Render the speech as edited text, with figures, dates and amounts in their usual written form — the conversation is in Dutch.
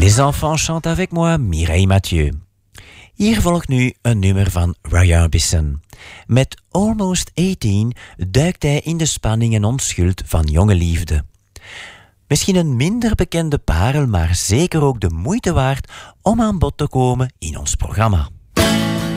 Les enfants chantent avec moi, Mireille Mathieu. Hier volgt nu een nummer van Roy Orbison. Met Almost 18 duikt hij in de spanning en onschuld van jonge liefde. Misschien een minder bekende parel, maar zeker ook de moeite waard om aan bod te komen in ons programma.